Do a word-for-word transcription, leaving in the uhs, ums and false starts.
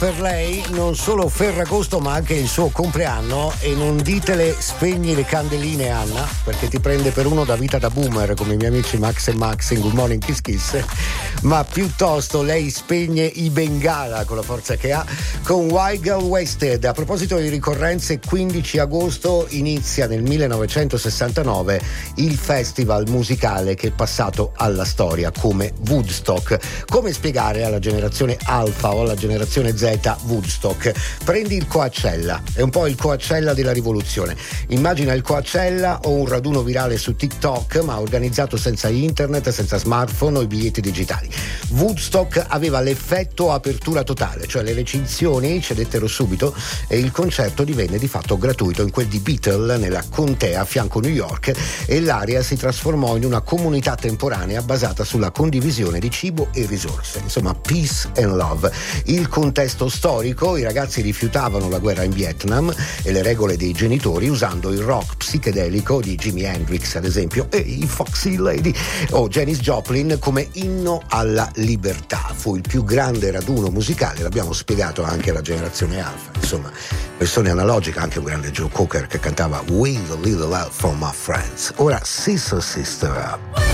per lei non solo Ferragosto ma anche il suo compleanno, e non ditele spegni le candeline Anna, perché ti prende per uno da vita da boomer come i miei amici Max e Max in Good Morning Kiss Kiss, ma piuttosto lei spegne i Bengala con la forza che ha con Wild Girl Wasted. A proposito di ricorrenze, quindici agosto inizia nel millenovecentosessantanove il festival musicale che è passato alla storia come Woodstock. Come spiegare alla generazione Alpha o alla generazione Z Woodstock? Prendi il Coachella, è un po' il Coachella della rivoluzione. Immagina il Coachella o un raduno virale su TikTok, ma organizzato senza internet, senza smartphone o i biglietti digitali. Woodstock aveva l'effetto apertura totale, cioè le recinzioni cedettero subito e il concerto divenne di fatto gratuito in quel di Bethel, nella contea a fianco New York, e l'area si trasformò in una comunità temporanea basata sulla condivisione di cibo e risorse, insomma peace and love. Il contesto storico: i ragazzi rifiutavano la guerra in Vietnam e le regole dei genitori, usando il rock psichedelico di Jimi Hendrix ad esempio e i Foxy Lady o Janis Joplin come inno alla libertà. Fu il più grande raduno musicale, l'abbiamo spiegato anche alla generazione Alpha, insomma versione analogica, anche un grande Joe Cocker che cantava With a Little Help from My Friends. Ora Sister Sister Up.